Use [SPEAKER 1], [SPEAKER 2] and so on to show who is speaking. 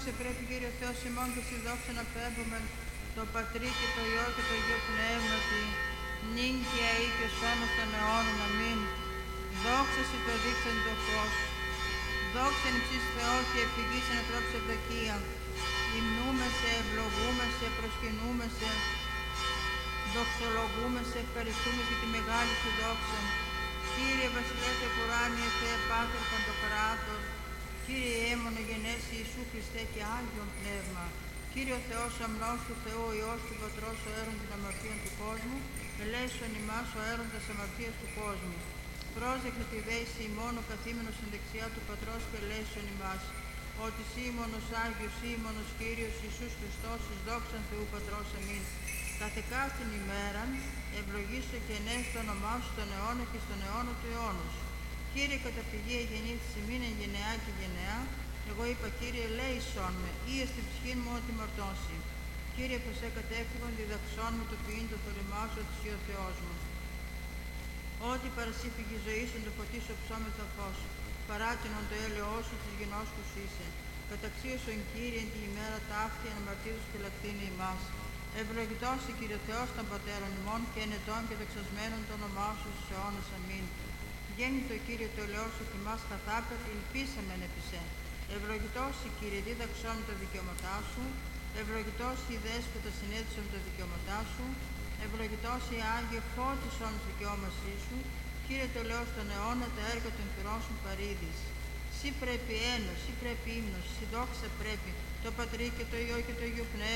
[SPEAKER 1] σε πρέπει, Κύριε Θεός ημών, και στη δόξα να πέμπουμε το Πατρί και το Υιό και το Αγίο Πνεύματι, νυν και αεί και σώνος των αιώνων. Αμήν. Δόξα σοι το δείξαν το φως. Δόξα εν υψής Θεό και επιγής εν ανθρώπους ευδοκία. Υμνούμεσαι, ευλογούμεσαι, προσκυνούμεσαι, δοξολογούμεσαι, ευχαριστούμεσαι για τη μεγάλη σου δόξα. Κύριε Βασιλεύ Επουράνιε Θεέ Πάτερ Παντοκράτορ, Κύριε έμονο γενέσει Ιησού Χριστέ και Άγιον Πνεύμα, Κύριε ο Θεός αμνός του Θεού, ο Υιός του Πατρός, ο αίρον των αμαρτίων του κόσμου, ελέησον ημάς ο αίρον της αμαρτίας του κόσμου. Πρόσδεκτε τη δέηση ημών ο καθήμενος στην δεξιά του Πατρός και ελέησον ημάς. Ότι σύ μόνος Άγιος, σύ μόνος Κύριος Ιησούς Χριστός, εις δόξαν Θεού Πατρός. Αμήν. Καθεκάστην ημέραν, ευλογήσω και ενέσαι το όνομά σου στον αιώνα και στον αιώνα του αιώνος. Κύριε καταφυγή γεννήθης ημίν εν γενεά και γενεά, εγώ είπα Κύριε ελέησον με, ή στην ψυχήν μου ότι μορτώσει. Κύριε προς κατέφυγον διδαξών μου το ποιήν το θωρημάσω της ή ο Θεός μου. Ότι παρασύφυγη ζωή σου το φωτίσω ψώμεθα φως, παράτηνον το έλεό σου της γενόσκους είσαι. Καταξίωσον Κύριε εν τη ημέρα ταύτη αναμαρτύρους και λακτίνη ημάς. Ευλογητός η Κύριε Θεός των Πατέρων ημών και ενετών και δεξασμένων το όνομά σου στους αιώνας. Αμήν. Γέννητο Κύριε το ελαιό σου θυμάς καθάπερ, ελπίσαμεν επί σε. Ευλογητός η Κύριε δίδαξόν τα δικαιώματά σου. Ευλογητός η Δέσποτα συνέδρισον τα δικαιώματά σου. Ευλογητός η Άγιε φώτισον τη δικαιώμασή σου. Κύριε το ελαιό στον αιώνα τα έργα των χειρών σου παρήδης. Σύ πρέπει ένος, σύ πρέπει ύμνος, σύ δόξα πρέπει, το Πατρί και το Υιό και το Αγίο Πνεύμα.